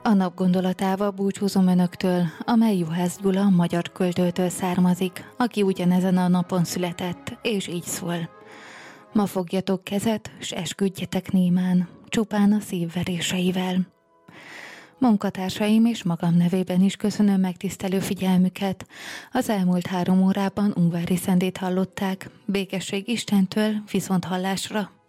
A nap gondolatával búcsúzom önöktől, amely Juhász Gyula magyar költőtől származik, aki ugyanezen a napon született, és így szól. Ma fogjatok kezet, s esküdjetek némán, csupán a szívveréseivel. Munkatársaim és magam nevében is köszönöm megtisztelő figyelmüket. Az elmúlt 3 órában Ungvári Szendét hallották. Békesség Istentől, viszont hallásra!